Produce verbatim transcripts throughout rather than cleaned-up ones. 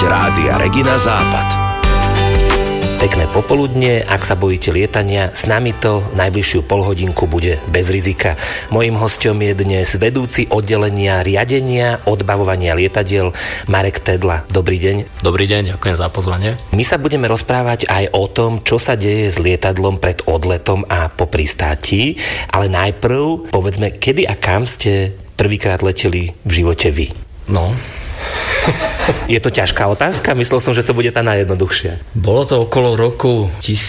Rádia Regina Západ. Pekné popoludne, ak sa bojíte lietania, s nami to najbližšiu polhodinku bude bez rizika. Mojím hosťom je dnes vedúci oddelenia riadenia odbavovania lietadiel Marek Tedla. Dobrý deň. Dobrý deň, ďakujem za pozvanie. My sa budeme rozprávať aj o tom, čo sa deje s lietadlom pred odletom a po pristáti, ale najprv povedzme, kedy a kam ste prvýkrát leteli v živote vy? No... Je to ťažká otázka? Myslel som, že to bude tá najjednoduchšia. Bolo to okolo roku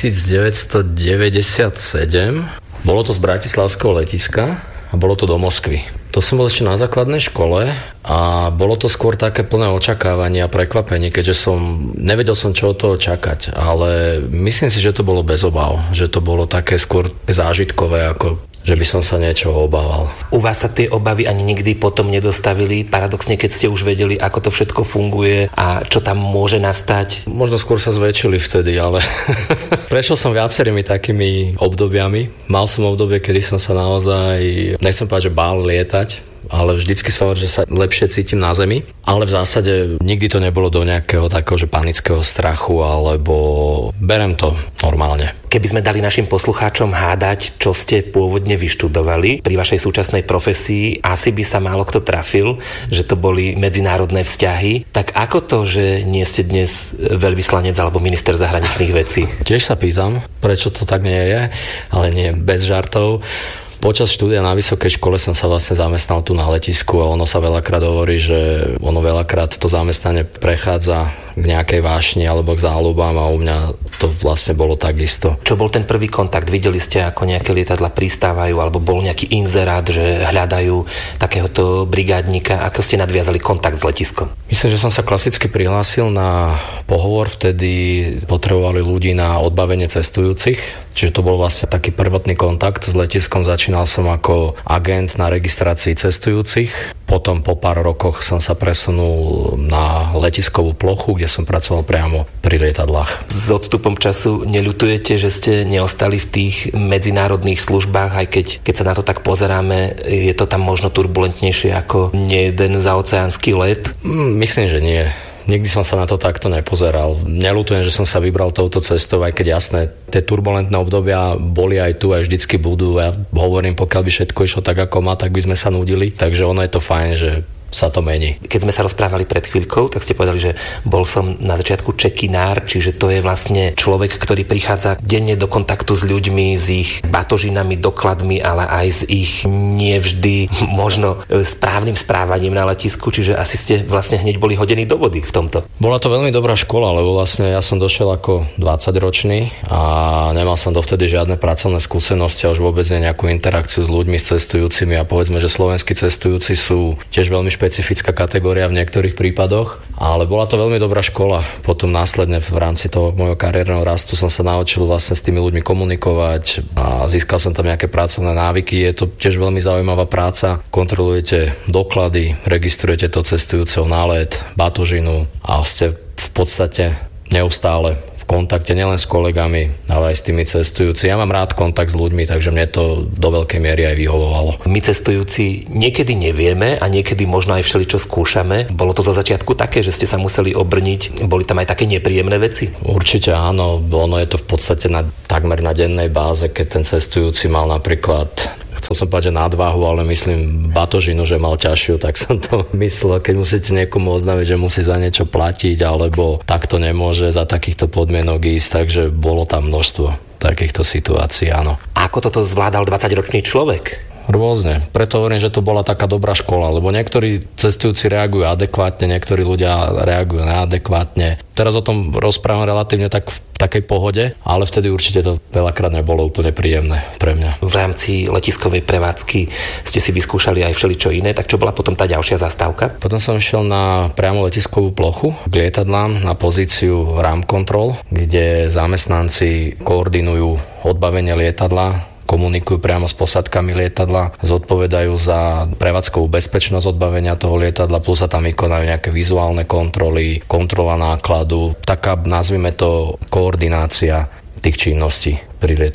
devätnásťstodeväťdesiatsedem. Bolo to z bratislavského letiska a bolo to do Moskvy. To som bol ešte na základnej škole a bolo to skôr také plné očakávania a prekvapenie, keďže som nevedel som, čo od toho čakať, ale myslím si, že to bolo bez obáv, že to bolo také skôr zážitkové, ako že by som sa niečoho obával. U vás sa tie obavy ani nikdy potom nedostavili? Paradoxne, keď ste už vedeli, ako to všetko funguje a čo tam môže nastať? Možno skôr sa zväčšili vtedy, ale prešiel som viacerými takými obdobiami. Mal som obdobie, kedy som sa naozaj, nechcem povedať, že bál lietať, ale vždycky som hovoril, že sa lepšie cítim na zemi. Ale v zásade nikdy to nebolo do nejakého takého, že panického strachu, alebo berem to normálne. Keby sme dali našim poslucháčom hádať, čo ste pôvodne vyštudovali pri vašej súčasnej profesii, asi by sa málo kto trafil, že to boli medzinárodné vzťahy. Tak ako to, že nie ste dnes veľvyslanec alebo minister zahraničných vecí? Tiež sa pýtam, prečo to tak nie je, ale nie bez žartov. Počas štúdia na vysokej škole som sa vlastne zamestnal tu na letisku a ono sa veľakrát hovorí, že ono veľakrát to zamestnanie prechádza k nejakej vášni alebo k záľubám a u mňa to vlastne bolo takisto. Čo bol ten prvý kontakt? Videli ste, ako nejaké lietadla pristávajú alebo bol nejaký inzerát, že hľadajú takéhoto brigádnika? Ako ste nadviazali kontakt s letiskom? Myslím, že som sa klasicky prihlásil na pohovor, vtedy potrebovali ľudí na odbavenie cestujúcich. Čiže to bol vlastne taký prvotný kontakt s letiskom. Začínal som ako agent na registrácii cestujúcich. Potom po pár rokoch som sa presunul na letiskovú plochu, kde som pracoval priamo pri lietadlách. S odstupom času neľutujete, že ste neostali v tých medzinárodných službách, aj keď, keď sa na to tak pozeráme, je to tam možno turbulentnejšie ako nie jeden zaoceánsky let? Myslím, že nie. Nikdy som sa na to takto nepozeral. Neľutujem, že som sa vybral touto cestou, aj keď jasné, tie turbulentné obdobia boli aj tu, aj vždycky budú. Ja hovorím, pokiaľ by všetko išlo tak, ako má, tak by sme sa nudili. Takže ono je to fajn, že sa to mení. Keď sme sa rozprávali pred chvíľkou, tak ste povedali, že bol som na začiatku čekinár, čiže to je vlastne človek, ktorý prichádza denne do kontaktu s ľuďmi, s ich batožinami, dokladmi, ale aj s ich nevždy možno správnym správaním na letisku, čiže asi ste vlastne hneď boli hodení do vody v tomto. Bola to veľmi dobrá škola, lebo vlastne ja som došiel ako dvadsaťročný a nemal som dovtedy žiadne pracovné skúsenosti a už vôbec nie nejakú interakciu s ľuďmi, s cestujúcimi a povedzme, že slovenskí cestujúci sú tiež veľmi špecifická kategória v niektorých prípadoch, ale bola to veľmi dobrá škola. Potom následne v rámci toho môjho kariérneho rastu som sa naučil vlastne s tými ľuďmi komunikovať a získal som tam nejaké pracovné návyky. Je to tiež veľmi zaujímavá práca. Kontrolujete doklady, registrujete to cestujúceho na let, batožinu a ste v podstate neustále v kontakte nielen s kolegami, ale aj s tými cestujúci. Ja mám rád kontakt s ľuďmi, takže mne to do veľkej miery aj vyhovovalo. My cestujúci niekedy nevieme a niekedy možno aj všeličo skúšame. Bolo to za začiatku také, že ste sa museli obrniť? Boli tam aj také nepríjemné veci? Určite áno. Ono je to v podstate na, takmer na dennej báze, keď ten cestujúci mal napríklad, chcel som povedať, že nadváhu, ale myslím batožinu, že mal ťažšiu, tak som to myslel. Keď musíte niekomu oznámiť, že musí za niečo platiť, alebo takto nemôže za takýchto podmienok ísť, takže bolo tam množstvo takýchto situácií, áno. Ako toto zvládal dvadsaťročný človek? Rôzne. Preto hovorím, že to bola taká dobrá škola, lebo niektorí cestujúci reagujú adekvátne, niektorí ľudia reagujú neadekvátne. Teraz o tom rozprávam relatívne tak v takej pohode, ale vtedy určite to veľakrát nebolo úplne príjemné pre mňa. V rámci letiskovej prevádzky ste si vyskúšali aj všeličo iné, tak čo bola potom tá ďalšia zastávka? Potom som išiel na priamo letiskovú plochu k lietadlám na pozíciu RAM control, kde zamestnanci koordinujú odbavenie lietadla, komunikujú priamo s posádkami lietadla, zodpovedajú za prevádzkovú bezpečnosť odbavenia toho lietadla, plus sa tam vykonajú nejaké vizuálne kontroly, kontrola nákladu, taká, nazvime to, koordinácia tých činností pri lietadle.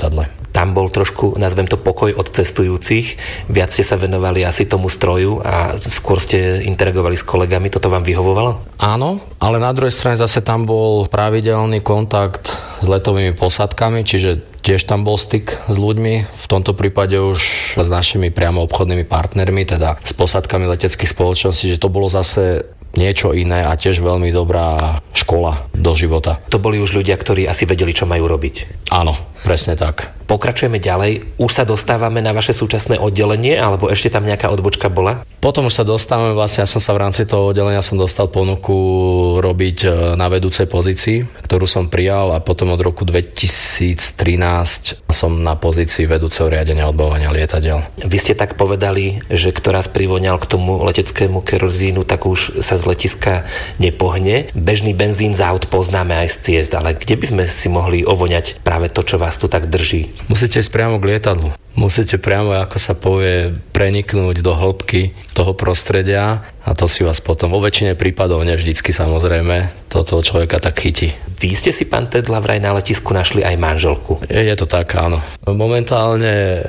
tam bol trošku, nazvem to, pokoj od cestujúcich. Viac ste sa venovali asi tomu stroju a skôr ste interagovali s kolegami. Toto vám vyhovovalo? Áno, ale na druhej strane zase tam bol pravidelný kontakt s letovými posádkami, čiže tiež tam bol styk s ľuďmi, v tomto prípade už s našimi priamo obchodnými partnermi, teda s posádkami leteckých spoločností, že to bolo zase niečo iné a tiež veľmi dobrá škola do života. To boli už ľudia, ktorí asi vedeli, čo majú robiť. Áno, presne tak. Pokračujeme ďalej. Už sa dostávame na vaše súčasné oddelenie, alebo ešte tam nejaká odbočka bola? Potom už sa dostávame, vlastne ja som sa v rámci toho oddelenia som dostal ponuku robiť na vedúcej pozícii, ktorú som prijal a potom od roku dvetisíctrinásť som na pozícii vedúceho riadenia odbavovania lietadiel. Vy ste tak povedali, že kto raz privoňal k tomu leteckému kerozínu, tak už sa z letiska nepohne. Bežný benzín z aut poznáme aj z ciest, ale kde by sme si mohli ovoňať práve to, čo vás tu tak drží? Musíte ísť priamo k lietadlu. Musíte priamo, ako sa povie, preniknúť do hĺbky toho prostredia a to si vás potom, vo väčšine prípadov, ne vždycky samozrejme, toto človeka tak chytí. Vy ste si, pán Tedla, vraj na letisku našli aj manželku. Je, je to tak, áno. Momentálne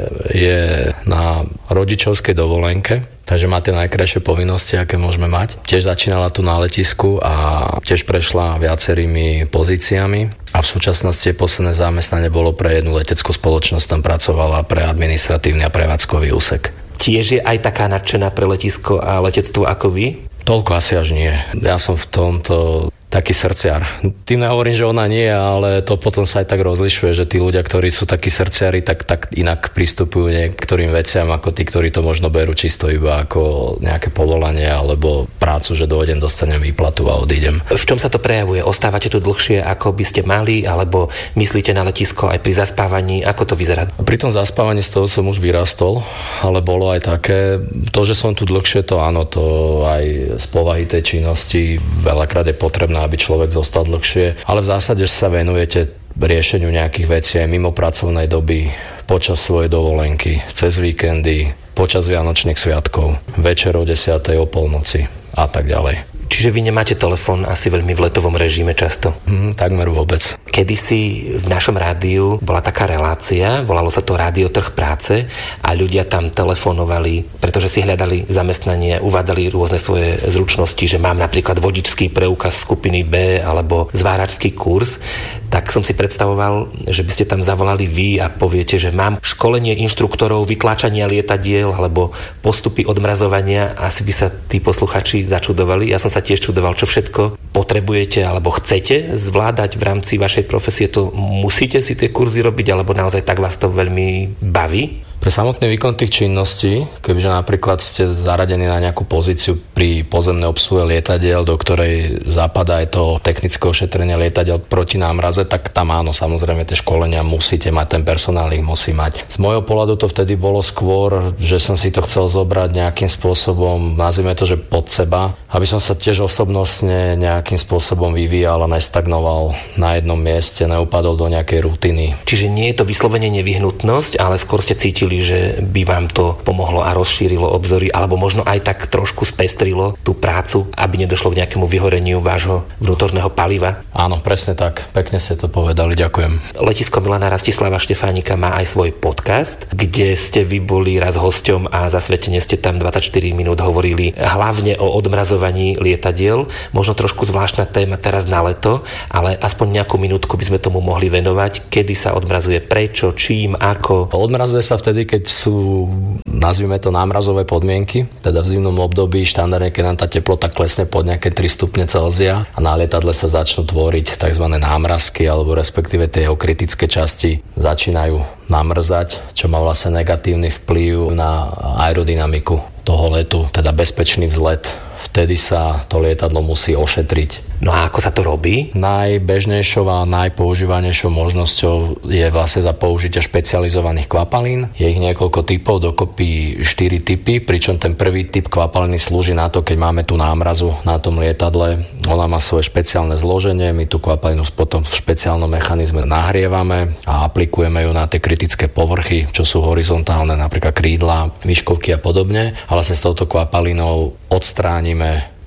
je na rodičovskej dovolenke, takže má tie najkrajšie povinnosti, aké môžeme mať. Tiež začínala tu na letisku a tiež prešla viacerými pozíciami a v súčasnosti posledné zamestnanie bolo pre jednu leteckú spoločnosť, tam pracovala pre administratívny a prevádzkový úsek. Tiež je aj taká nadšená pre letisko a letectvo ako vy? Toľko asi až nie. Ja som v tomto taký srdciar. Tým nehovorím, že ona nie, ale to potom sa aj tak rozlišuje, že tí ľudia, ktorí sú takí srdciari, tak, tak inak pristupujú niektorým veciam ako tí, ktorí to možno berú čisto iba ako nejaké povolanie alebo prácu, že dojdem, dostanem výplatu a odídem. V čom sa to prejavuje? Ostávate tu dlhšie, ako by ste mali, alebo myslíte na letisko aj pri zaspávaní? Ako to vyzerá? Pri tom zaspávaní z toho som už vyrastol, ale bolo aj také, to, že som tu dlhšie, to áno, to aj z povahy tej činnosti veľakrát je potrebné, aby človek zostal dlhšie, ale v zásade sa venujete riešeniu nejakých vecí aj mimo pracovnej doby, počas svojej dovolenky, cez víkendy, počas vianočných sviatkov, večer o desiatej, o polnoci a tak ďalej. Čiže vy nemáte telefón asi veľmi v letovom režime často? Mm, takmer vôbec. Kedysi v našom rádiu bola taká relácia, volalo sa to Rádio Trh práce a ľudia tam telefonovali, pretože si hľadali zamestnanie, uvádzali rôzne svoje zručnosti, že mám napríklad vodičský preukaz skupiny B alebo zváračský kurz, tak som si predstavoval, že by ste tam zavolali vy a poviete, že mám školenie inštruktorov vytláčania lietadiel alebo postupy odmrazovania, asi by sa tí posluchači začudovali. Ja som sa tiež čudoval, čo všetko potrebujete alebo chcete zvládať v rámci vašej profesie. To musíte si tie kurzy robiť, alebo naozaj tak vás to veľmi baví? Pre samotný výkon tých činností, kebyže napríklad ste zaradení na nejakú pozíciu pri pozemnej obsluhe lietadiel, do ktorej zapadá aj to technické ošetrenie lietadiel proti námraze, tak tam áno, samozrejme tie školenia musíte mať, ten personál ich musí mať. Z môjho pohľadu to vtedy bolo skôr, že som si to chcel zobrať nejakým spôsobom, nazvime to, že pod seba, aby som sa tiež osobnostne nejakým spôsobom vyvíjal a nestagnoval na jednom mieste, neupadol do nejakej rutiny. Čiže nie je to vyslovene nevyhnutnosť, ale skôr ste cítili, že by vám to pomohlo a rozšírilo obzory, alebo možno aj tak trošku spestrilo tú prácu, aby nedošlo k nejakému vyhoreniu vášho vnútorného paliva? Áno, presne tak. Pekne ste to povedali, ďakujem. Letisko Milana Rastislava Štefánika má aj svoj podcast, kde ste vy boli raz hosťom a zasvetene ste tam dvadsaťštyri minút hovorili hlavne o odmrazovaní lietadiel. Možno trošku zvláštna téma teraz na leto, ale aspoň nejakú minútku by sme tomu mohli venovať. Kedy sa odmrazuje, prečo, čím, ako? Odmrazuje sa vtedy, keď sú, nazvime to, námrazové podmienky, teda v zimnom období štandardne, keď nám tá teplota klesne pod nejaké tri stupne Celzia a na lietadle sa začnú tvoriť tzv. Námrazky, alebo respektíve tie jeho kritické časti začínajú namrzať, čo má vlastne negatívny vplyv na aerodynamiku toho letu, teda bezpečný vzlet. Vtedy sa to lietadlo musí ošetriť. No a ako sa to robí? Najbežnejšou a najpoužívanejšou možnosťou je vlastne za použitie špecializovaných kvapalín. Je ich niekoľko typov, dokopy štyri typy, pričom ten prvý typ kvapaliny slúži na to, keď máme tú námrazu na tom lietadle. Ona má svoje špeciálne zloženie, my tú kvapalinu potom v špeciálnom mechanizme nahrievame a aplikujeme ju na tie kritické povrchy, čo sú horizontálne, napríklad krídla, výškovky a podobne. A vlastne s touto kvapalinou odstránime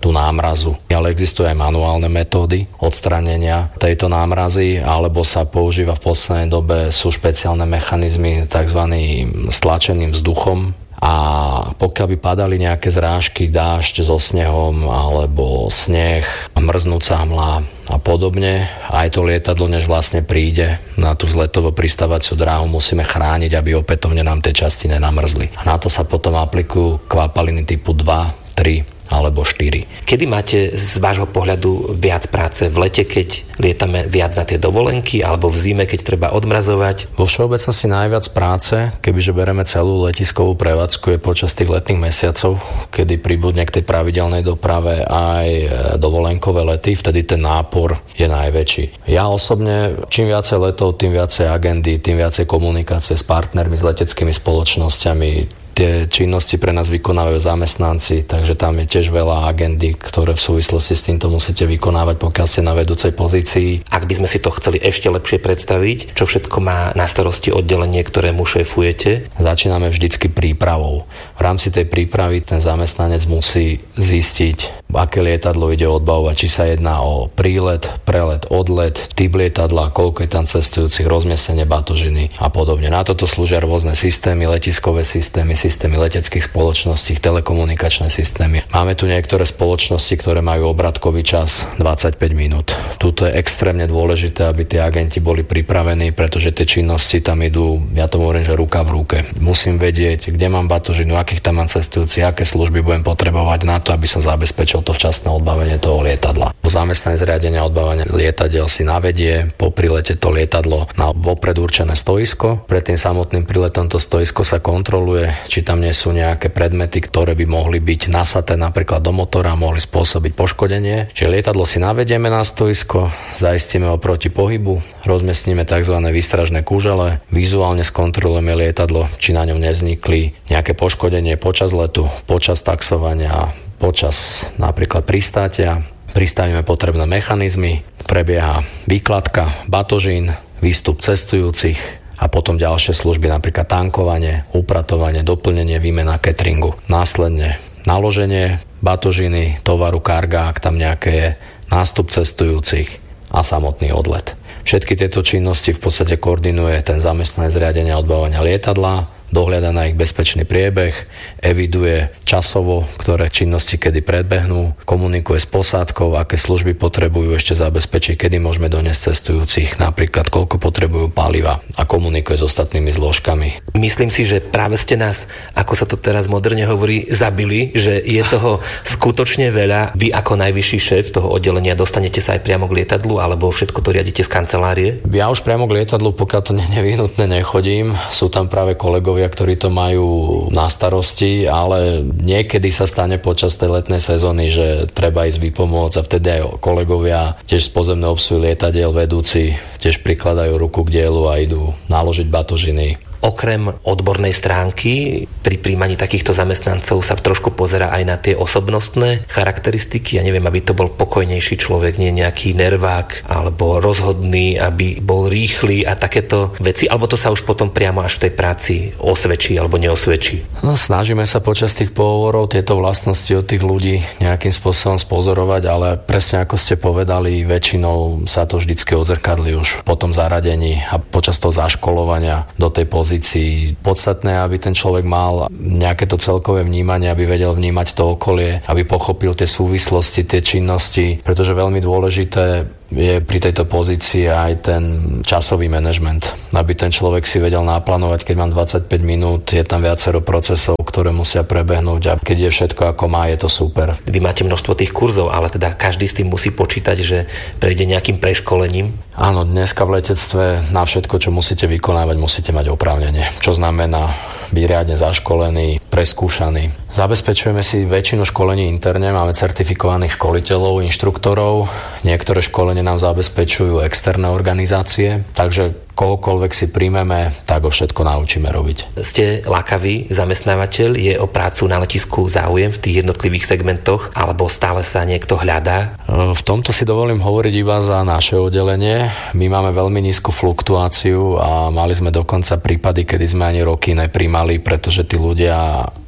tú námrazu. Ale existujú aj manuálne metódy odstránenia tejto námrazy, alebo sa používa v poslednej dobe, sú špeciálne mechanizmy tzv. Stlačeným vzduchom. A pokiaľ by padali nejaké zrážky, dážď so snehom alebo sneh, mrznúca hmla a podobne, aj to lietadlo, než vlastne príde na tú vzletovo-pristávaciu dráhu, musíme chrániť, aby opätovne nám tie časti nenamrzli. A na to sa potom aplikujú kvapaliny typu dva, tri alebo štyri. Kedy máte z vášho pohľadu viac práce? V lete, keď lietame viac na tie dovolenky, alebo v zime, keď treba odmrazovať? Vo všeobecnosti najviac práce, kebyže bereme celú letiskovú prevádzku, je počas tých letných mesiacov, kedy pribudne k tej pravidelnej doprave aj dovolenkové lety, vtedy ten nápor je najväčší. Ja osobne, čím viacej letov, tým viacej agendy, tým viacej komunikácie s partnermi, s leteckými spoločnosťami. Tie činnosti pre nás vykonávajú zamestnanci, takže tam je tiež veľa agendy, ktoré v súvislosti s týmto musíte vykonávať, pokiaľ ste na vedúcej pozícii. Ak by sme si to chceli ešte lepšie predstaviť, čo všetko má na starosti oddelenie, ktorému šéfujete? Začíname vždycky prípravou. V rámci tej prípravy ten zamestnanec musí zistiť, aké lietadlo ide odbavovať, či sa jedná o prílet, prelet, odlet, typ lietadla, koľko je tam cestujúcich, rozmiestnenie batožiny a podobne. Na toto slúžia rôzne systémy, letiskové systémy, systémy leteckých spoločností, telekomunikačné systémy. Máme tu niektoré spoločnosti, ktoré majú obratkový čas dvadsaťpäť minút. Tuto je extrémne dôležité, aby tie agenti boli pripravení, pretože tie činnosti tam idú, ja tomu hovorím, že ruka v ruke. Musím vedieť, kde mám batožinu, akých tam mám cestujúcich, aké služby budem potrebovať na to, aby som zabezpečil to včasné odbavenie toho lietadla. Po zamestnaní zriadenia odbavenia lietadiel si navedie po prilete to lietadlo na vopred určené stoisko. Pred tým samotným priletom to stoisko sa kontroluje, či tam nie sú nejaké predmety, ktoré by mohli byť nasaté napríklad do motora a mohli spôsobiť poškodenie. Čiže lietadlo si navedieme na stoisko, zaistíme ho proti pohybu, rozmiestnime tzv. Výstražné kúžele, vizuálne skontrolujeme lietadlo, či na ňom nevznikli nejaké poškodenie počas letu, počas taxovania, počas napríklad pristátia. Pristavíme potrebné mechanizmy, prebieha výkladka batožín, výstup cestujúcich, a potom ďalšie služby, napríklad tankovanie, upratovanie, doplnenie, výmena cateringu. Následne naloženie batožiny, tovaru, karga, ak tam nejaké je, nástup cestujúcich a samotný odlet. Všetky tieto činnosti v podstate koordinuje ten zamestnanec zriadenia odbavovania lietadla, dohľada na ich bezpečný priebeh, eviduje časovo, ktoré činnosti kedy predbehnú, komunikuje s posádkou, aké služby potrebujú ešte zabezpečiť, kedy môžeme doniesť cestujúcich, napríklad koľko potrebujú paliva a komunikuje s ostatnými zložkami. Myslím si, že práve ste nás, ako sa to teraz moderne hovorí, zabili, že je toho skutočne veľa. Vy ako najvyšší šéf toho oddelenia dostanete sa aj priamo k lietadlu, alebo všetko to riadite z kancelárie? Ja už priamo k lietadlu, pokiaľ to nevyhnutné, nechodím. Sú tam práve kolegovia, ktorí to majú na starosti, ale niekedy sa stane počas tej letnej sezóny, že treba ísť vypomôcť a vtedy aj kolegovia tiež z pozemného obsluhy lietadiel vedúci tiež prikladajú ruku k dielu a idú naložiť batožiny. Okrem odbornej stránky pri príjmaní takýchto zamestnancov sa trošku pozerá aj na tie osobnostné charakteristiky. Ja neviem, aby to bol pokojnejší človek, nie nejaký nervák alebo rozhodný, aby bol rýchly a takéto veci, alebo to sa už potom priamo až v tej práci osvedčí alebo neosvedčí. No, snažíme sa počas tých pohovorov tieto vlastnosti od tých ľudí nejakým spôsobom spozorovať, ale presne ako ste povedali, väčšinou sa to vždycky odzrkadli už po tom zaradení a počas toho zaškolovania do tej pozície. Podstatné, aby ten človek mal nejaké to celkové vnímanie, aby vedel vnímať to okolie, aby pochopil tie súvislosti, tie činnosti, pretože veľmi dôležité je pri tejto pozícii aj ten časový manažment, aby ten človek si vedel naplánovať, keď mám dvadsaťpäť minút, je tam viacero procesov, ktoré musia prebehnúť a keď je všetko ako má, je to super. Vy máte množstvo tých kurzov, ale teda každý s tým musí počítať, že prejde nejakým preškolením? Áno, dneska v letectve na všetko, čo musíte vykonávať, musíte mať oprávnenie, čo znamená byť riadne zaškolený, preskúšaný. Zabezpečujeme si väčšinu školení interne, máme certifikovaných školiteľov, inštruktorov, niektoré školenie nám zabezpečujú externé organizácie, takže kohokoľvek si príjmeme, tak ho všetko naučíme robiť. Ste lákavý zamestnávateľ, je o prácu na letisku záujem v tých jednotlivých segmentoch, alebo stále sa niekto hľadá? V tomto si dovolím hovoriť iba za naše oddelenie. My máme veľmi nízku fluktuáciu a mali sme dokonca prípady, kedy sme ani roky nepríjmali, pretože tí ľudia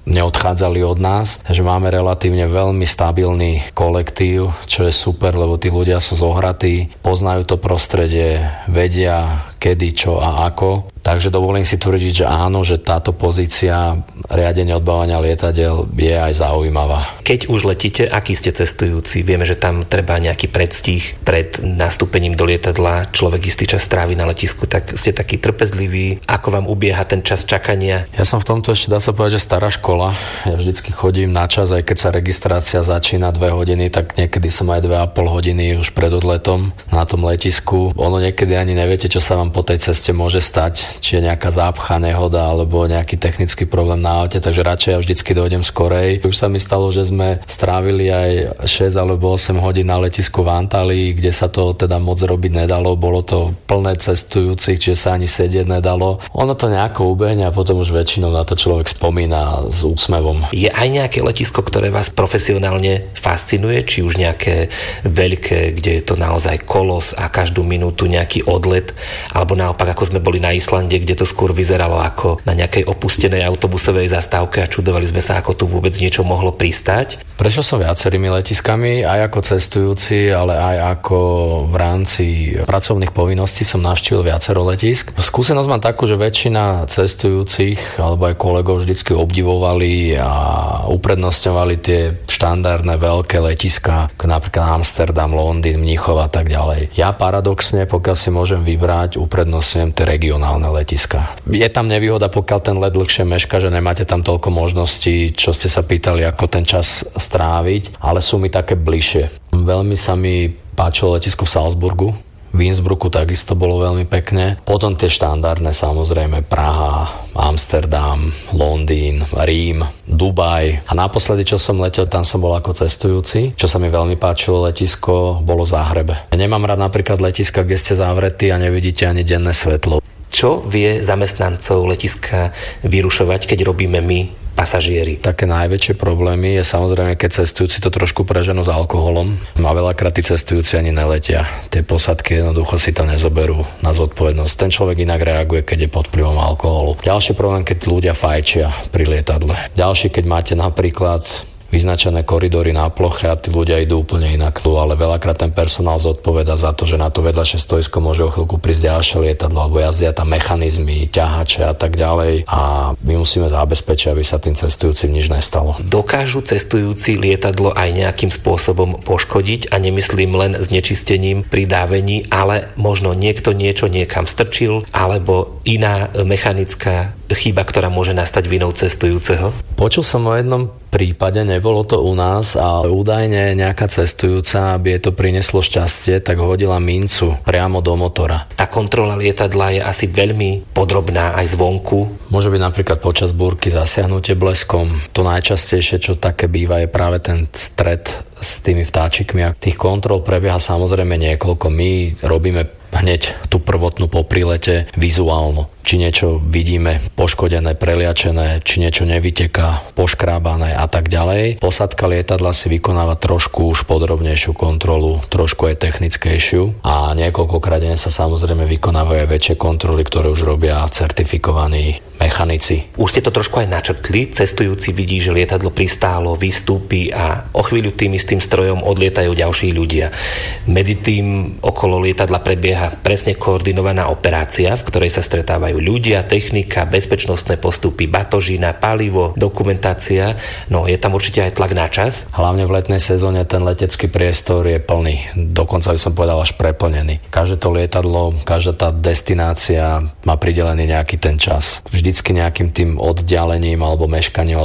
neodchádzali od nás, že máme relatívne veľmi stabilný kolektív, čo je super, lebo tí ľudia sú zohratí, poznajú to prostredie, vedia kedy, čo a ako. Takže dovolím si tvrdiť, že áno, že táto pozícia riadenia odbávania lietadiel je aj zaujímavá. Keď už letíte, aký ste cestujúci? Vieme, že tam treba nejaký predstih pred nastúpením do lietadla, človek istý čas strávi na letisku, tak ste takí trpezliví. Ako vám ubieha ten čas čakania? Ja som v tomto ešte, dá sa povedať, že stará škola. Ja vždycky chodím na čas, aj keď sa registrácia začína dve hodiny, tak niekedy som aj dve a pol hodiny už pred odletom na tom letisku. Ono niekedy ani neviete, čo sa vám po tej ceste môže stať, či je nejaká zápcha, nehoda alebo nejaký technický problém na aute, takže radšej ja vždycky dojdem skorej. Už sa mi stalo, že sme strávili aj šesť alebo osem hodín na letisku v Antalii, kde sa to teda moc robiť nedalo, bolo to plné cestujúcich, čiže sa ani sedieť nedalo. Ono to nejako ubehne a potom už väčšinou na to človek spomína s úsmevom. Je aj nejaké letisko, ktoré vás profesionálne fascinuje, či už nejaké veľké, kde je to naozaj kolos a každú minútu nejaký odlet, alebo naopak, ako sme boli na Islande, kde to skôr vyzeralo ako na nejakej opustenej autobusovej zastávke a čudovali sme sa, ako tu vôbec niečo mohlo pristať. Prešiel som viacerými letiskami, aj ako cestujúci, ale aj ako v rámci pracovných povinností som navštívil viacero letisk. Skúsenosť mám takú, že väčšina cestujúcich alebo aj kolegov vždycky obdivovali a uprednostňovali tie štandardné veľké letiská, ako napríklad Amsterdam, Londýn, Mníchov a tak ďalej. Ja paradoxne, pokiaľ si môžem vybrať, uprednostňujem tie regionálne letiská. Je tam nevýhoda, pokiaľ ten let dlhšie meška, že nemáte tam toľko možností, čo ste sa pýtali, ako ten čas stráviť, ale sú mi také bližšie. Veľmi sa mi páčilo letisko v Salzburgu, v Innsbrucku takisto bolo veľmi pekne. Potom tie štandardné, samozrejme Praha, Amsterdam, Londýn, Rím, Dubaj. A naposledy, čo som letel, tam som bol ako cestujúci. Čo sa mi veľmi páčilo letisko, bolo Záhrebe. Ja nemám rád napríklad letiska, kde ste zavretí a nevidíte ani denné svetlo. Čo vie zamestnancov letiska vyrušovať, keď robíme my, pasažieri? Také najväčšie problémy je samozrejme, keď cestujúci to trošku preženú s alkoholom. A veľakrát tí cestujúci ani neletia. Tie posadky jednoducho si to nezoberú na zodpovednosť. Ten človek inak reaguje, keď je pod vplyvom alkoholu. Ďalší problém, keď ľudia fajčia pri lietadle. Ďalší, keď máte napríklad vyznačené koridory na ploche a tí ľudia idú úplne inak. Ale veľakrát ten personál zodpoveda za to, že na to vedľašie stoisko môže o chvíľku prísť ďalšie lietadlo alebo jazdia tam mechanizmy, ťahače a tak ďalej a my musíme zabezpečiť, aby sa tým cestujúcim nič nestalo. Dokážu cestujúci lietadlo aj nejakým spôsobom poškodiť a nemyslím len znečistením pri dávení, ale možno niekto niečo niekam strčil alebo iná mechanická chyba, ktorá môže nastať vinou cestujúceho? Počul som o jednom prípade, nebolo to u nás, ale údajne nejaká cestujúca, aby jej to prinieslo šťastie, tak hodila mincu priamo do motora. Tá kontrola lietadla je asi veľmi podrobná aj zvonku. Môže byť napríklad počas búrky zasiahnutie bleskom. To najčastejšie, čo také býva, je práve ten stret s tými vtáčikmi. A tých kontrol prebieha samozrejme niekoľko. My robíme hneď tú prvotnú po prilete vizuálnu. Či niečo vidíme poškodené, preliačené, či niečo nevyteká, poškrábané a tak ďalej. Posádka lietadla si vykonáva trošku už podrobnejšiu kontrolu, trošku aj technickejšiu a niekoľkokrát sa samozrejme vykonávajú aj väčšie kontroly, ktoré už robia certifikovaní mechanici. Už ste to trošku aj načrtli. Cestujúci vidí, že lietadlo pristálo, vystúpi a o chvíľu tým istým strojom odlietajú ďalší ľudia. Medzi tým okolo lietadla prebieha presne koordinovaná operácia, v ktorej sa stretávajú ľudia, technika, bezpečnostné postupy, batožina, palivo, dokumentácia. No, je tam určite aj tlak na čas. Hlavne v letnej sezóne ten letecký priestor je plný. Dokonca by som povedal až preplnený. Každé to lietadlo, každá tá destinácia má pridelený nejaký ten čas. Vždycky nejakým tým oddialením alebo meškaním